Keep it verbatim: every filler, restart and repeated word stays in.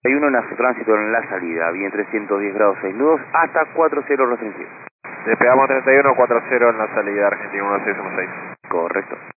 Hay uno en su tránsito en la salida, bien trescientos diez grados seis nudos, hasta cuatro cero restringido. Despegamos treinta y uno, cuatro cero en la salida Argentina uno seis uno seis. Correcto.